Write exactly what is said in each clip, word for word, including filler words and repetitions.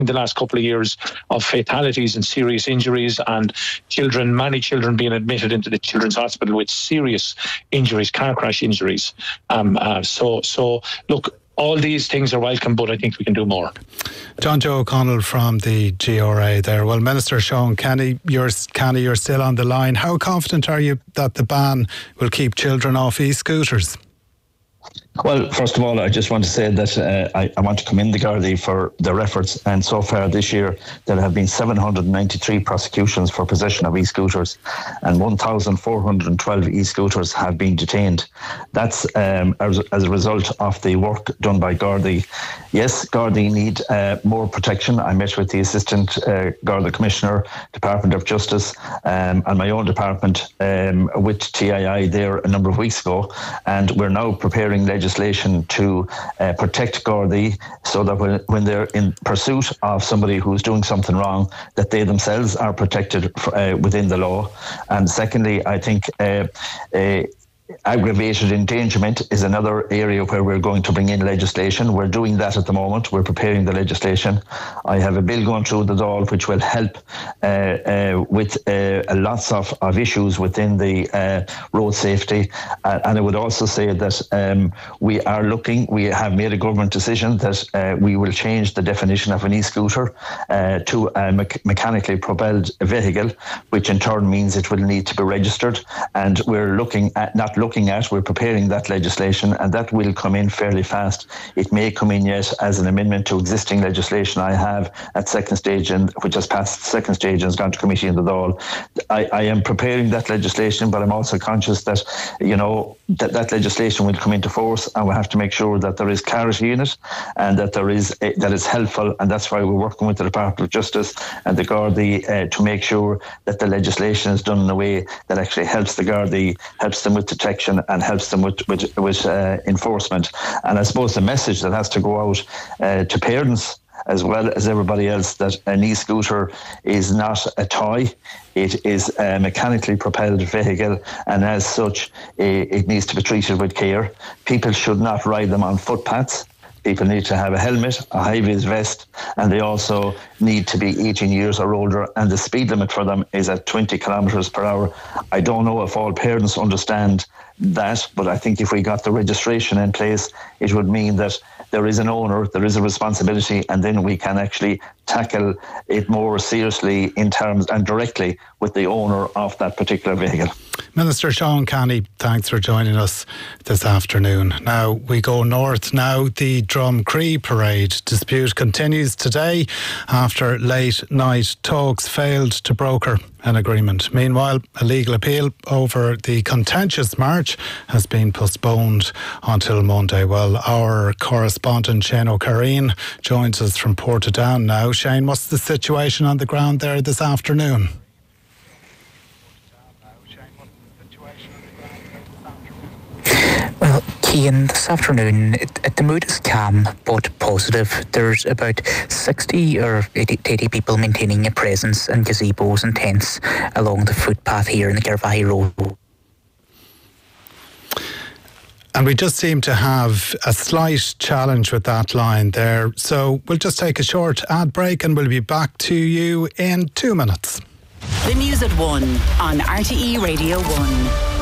in the last couple of years of fatalities and serious injuries, and children, many children being admitted into the Children's Hospital with serious injuries, car crash injuries. Um, uh, so, so look, all these things are welcome, but I think we can do more. John Joe O'Connell from the G R A there. Well, Minister Sean Kenny, you're, Kenny, you're still on the line. How confident are you that the ban will keep children off e-scooters? Well, first of all, I just want to say that uh, I, I want to commend the Gardaí for their efforts, and so far this year there have been seven hundred ninety-three prosecutions for possession of e-scooters, and one thousand four hundred twelve e-scooters have been detained. That's um, as, as a result of the work done by Gardaí. Yes, Gardaí need uh, more protection. I met with the Assistant uh, Garda Commissioner, Department of Justice, um, and my own department um, with T I I there a number of weeks ago, and we're now preparing legislation to uh, protect Gardaí so that when, when they're in pursuit of somebody who's doing something wrong, that they themselves are protected uh, within the law. And secondly, I think uh, uh, aggravated endangerment is another area where we're going to bring in legislation. We're doing that at the moment. We're preparing the legislation. I have a bill going through the Dáil which will help uh, uh, with uh, lots of, of issues within the uh, road safety. Uh, and I would also say that um, we are looking, we have made a government decision that uh, we will change the definition of an e-scooter uh, to a me- mechanically propelled vehicle, which in turn means it will need to be registered. And we're looking at not looking at, we're preparing that legislation, and that will come in fairly fast. It may come in yet as an amendment to existing legislation I have at second stage, and which has passed second stage and has gone to committee in the Dáil. I, I am preparing that legislation, but I'm also conscious that, you know, that that legislation will come into force, and we have to make sure that there is clarity in it and that there is a, that it's helpful, and that's why we're working with the Department of Justice and the Gardaí uh, to make sure that the legislation is done in a way that actually helps the Gardaí, helps them with detection and helps them with with, with uh, enforcement. And I suppose the message that has to go out uh, to parents as well as everybody else, that an e-scooter is not a toy. It is a mechanically propelled vehicle, and as such it, it needs to be treated with care. People should not ride them on footpaths. People need to have a helmet, a high-vis vest, and they also need to be eighteen years or older, and the speed limit for them is at twenty kilometres per hour. I don't know if all parents understand that, but I think if we got the registration in place, it would mean that there is an owner, there is a responsibility, and then we can actually tackle it more seriously in terms and directly with the owner of that particular vehicle. Minister Sean Kenny, thanks for joining us this afternoon. Now we go north now. The Drumcree Parade dispute continues today after late night talks failed to broker an agreement. Meanwhile, a legal appeal over the contentious march has been postponed until Monday. Well, our correspondent Shane O'Careen joins us from Portadown now. Shane, what's the situation on the ground there this afternoon? Well, Cian, this afternoon, it, it, the mood is calm but positive. There's about sixty or eighty, eighty people maintaining a presence in gazebos and tents along the footpath here in the Garvaghey Road. And we just seem to have a slight challenge with that line there. So we'll just take a short ad break and we'll be back to you in two minutes. The News at One on R T E Radio One.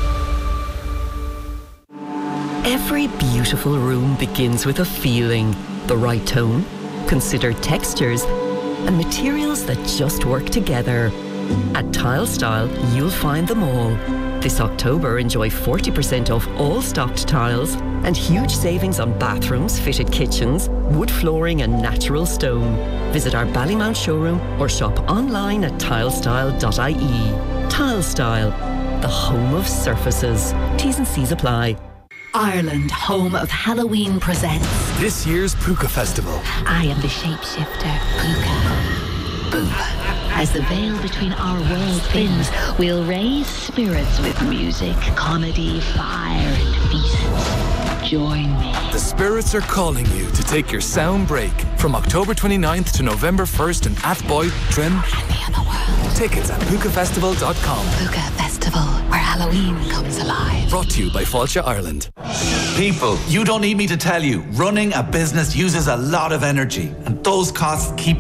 Every beautiful room begins with a feeling, the right tone, considered textures, and materials that just work together. At Tile Style, you'll find them all. This October, enjoy forty percent off all stocked tiles and huge savings on bathrooms, fitted kitchens, wood flooring and natural stone. Visit our Ballymount showroom or shop online at tilestyle dot I E. Tile Style, the home of surfaces. T's and C's apply. Ireland, home of Halloween, presents this year's Puka Festival. I am the shapeshifter, Puka. Boom. As the veil between our worlds thins, we'll raise spirits with music, comedy, fire, and feast. Join me. The spirits are calling you to take your sound break from October twenty-ninth to November first in Athboy, Trim. And the other world. Tickets at puka festival dot com. Puka Festival, where Halloween comes alive. Brought to you by Fáilte Ireland. People, you don't need me to tell you, running a business uses a lot of energy, and those costs keep